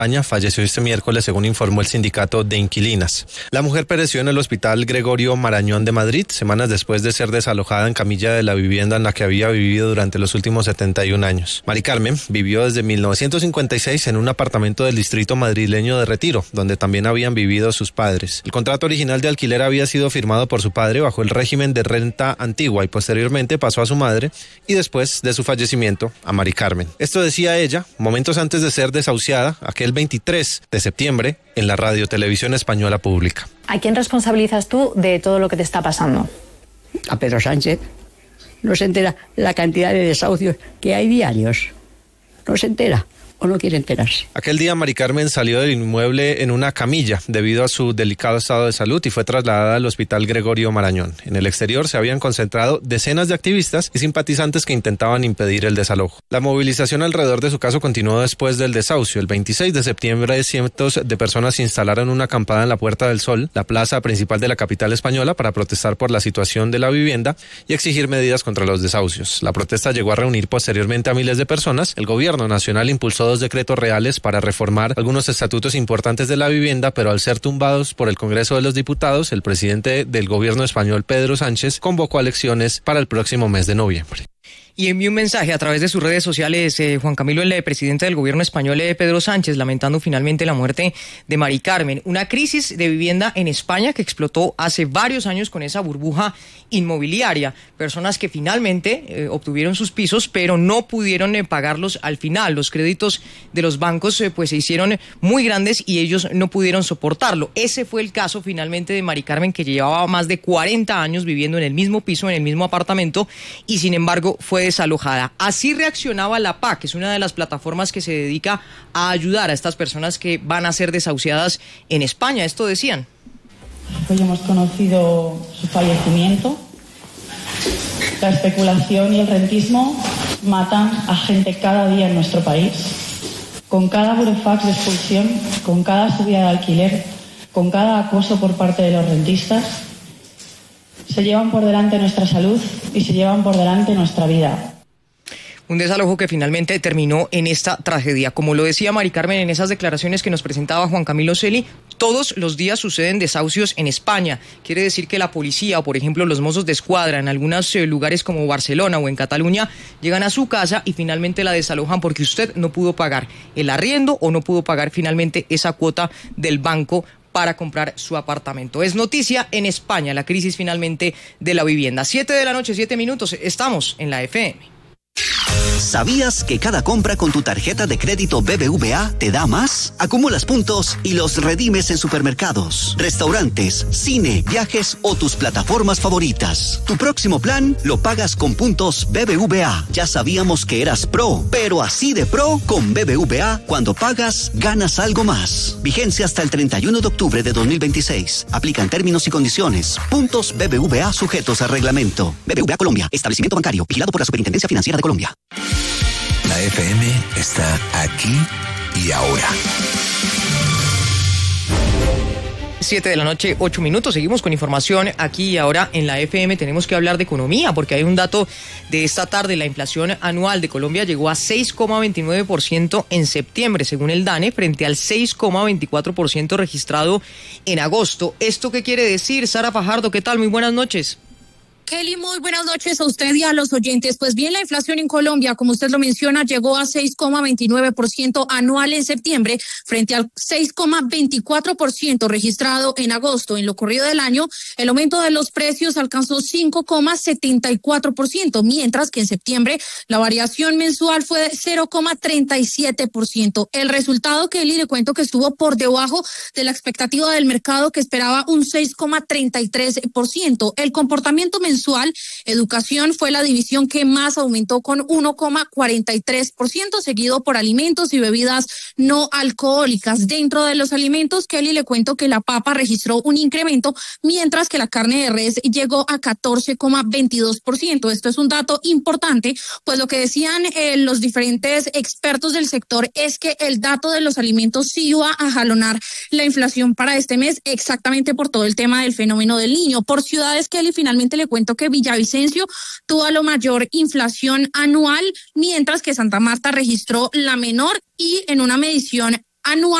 España falleció este miércoles, según informó el sindicato de inquilinas. La mujer pereció en el hospital Gregorio Marañón de Madrid, semanas después de ser desalojada en camilla de la vivienda en la que había vivido durante los últimos 71 años. Mari Carmen vivió desde 1956 en un apartamento del distrito madrileño de Retiro, donde también habían vivido sus padres. El contrato original de alquiler había sido firmado por su padre bajo el régimen de renta antigua y posteriormente pasó a su madre y después de su fallecimiento a Mari Carmen. Esto decía ella momentos antes de ser desahuciada aquel 23 de septiembre en la Radio-Televisión Española Pública. ¿A quién responsabilizas tú de todo lo que te está pasando? A Pedro Sánchez. No se entera la cantidad de desahucios que hay diarios. No se entera. ¿O no quiere enterarse? Aquel día Mari Carmen salió del inmueble en una camilla debido a su delicado estado de salud y fue trasladada al hospital Gregorio Marañón. En el exterior se habían concentrado decenas de activistas y simpatizantes que intentaban impedir el desalojo. La movilización alrededor de su caso continuó después del desahucio. El 26 de septiembre cientos de personas instalaron una acampada en la Puerta del Sol, la plaza principal de la capital española, para protestar por la situación de la vivienda y exigir medidas contra los desahucios. La protesta llegó a reunir posteriormente a miles de personas. El gobierno nacional impulsó 2 decretos reales para reformar algunos estatutos importantes de la vivienda, pero al ser tumbados por el Congreso de los Diputados, el presidente del gobierno español, Pedro Sánchez, convocó a elecciones para el próximo mes de noviembre. Y envió un mensaje a través de sus redes sociales, Juan Camilo, el presidente del gobierno español, Pedro Sánchez, lamentando finalmente la muerte de Mari Carmen. Una crisis de vivienda en España que explotó hace varios años con esa burbuja inmobiliaria. Personas que finalmente obtuvieron sus pisos, pero no pudieron pagarlos al final. Los créditos de los bancos pues se hicieron muy grandes y ellos no pudieron soportarlo. Ese fue el caso finalmente de Mari Carmen, que llevaba más de 40 años viviendo en el mismo piso, en el mismo apartamento, y sin embargo fue desalojada. Así reaccionaba la PA, que es una de las plataformas que se dedica a ayudar a estas personas que van a ser desahuciadas en España. Esto decían. Hoy hemos conocido su fallecimiento. La especulación y el rentismo matan a gente cada día en nuestro país. Con cada burofax de expulsión, con cada subida de alquiler, con cada acoso por parte de los rentistas, se llevan por delante nuestra salud y se llevan por delante nuestra vida. Un desalojo que finalmente terminó en esta tragedia. Como lo decía Mari Carmen en esas declaraciones que nos presentaba Juan Camilo Celi, todos los días suceden desahucios en España. Quiere decir que la policía o, por ejemplo, los Mossos de Escuadra en algunos lugares como Barcelona o en Cataluña llegan a su casa y finalmente la desalojan porque usted no pudo pagar el arriendo o no pudo pagar finalmente esa cuota del banco para comprar su apartamento. Es noticia en España la crisis finalmente de la vivienda. 7:07 p.m, estamos en la FM. ¿Sabías que cada compra con tu tarjeta de crédito BBVA te da más? Acumulas puntos y los redimes en supermercados, restaurantes, cine, viajes o tus plataformas favoritas. Tu próximo plan lo pagas con puntos BBVA. Ya sabíamos que eras pro, pero así de pro con BBVA, cuando pagas, ganas algo más. Vigencia hasta el 31 de octubre de 2026. Aplican términos y condiciones. Puntos BBVA sujetos a reglamento. BBVA Colombia, establecimiento bancario, vigilado por la Superintendencia Financiera de Colombia. La FM está aquí y ahora. 7:08 p.m. Seguimos con información aquí y ahora en la FM. Tenemos que hablar de economía porque hay un dato de esta tarde. La inflación anual de Colombia llegó a 6,29% en septiembre, según el DANE, frente al 6,24% registrado en agosto. ¿Esto qué quiere decir? Sara Fajardo, ¿qué tal? Muy buenas noches. Kelly, muy buenas noches a usted y a los oyentes. Pues bien, la inflación en Colombia, como usted lo menciona, llegó a 6,29% anual en septiembre frente al 6,24% registrado en agosto. En lo corrido del año, el aumento de los precios alcanzó 5,74%, mientras que en septiembre la variación mensual fue de 0,37%. El resultado, Kelly, le cuento que estuvo por debajo de la expectativa del mercado, que esperaba un 6,33%. El comportamiento mensual, educación fue la división que más aumentó con 1,43%, seguido por alimentos y bebidas no alcohólicas. Dentro de los alimentos, Kelly, le cuento que la papa registró un incremento, mientras que la carne de res llegó a 14,22%. Esto es un dato importante, pues lo que decían los diferentes expertos del sector es que el dato de los alimentos sí iba a jalonar la inflación para este mes, exactamente por todo el tema del fenómeno del Niño. Por ciudades, Kelly, finalmente le cuento que Villavicencio tuvo la mayor inflación anual, mientras que Santa Marta registró la menor, y en una medición anual